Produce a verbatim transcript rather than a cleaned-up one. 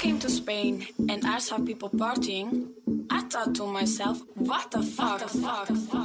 came to Spain and I saw people partying, I thought to myself, what the fuck? What the fuck?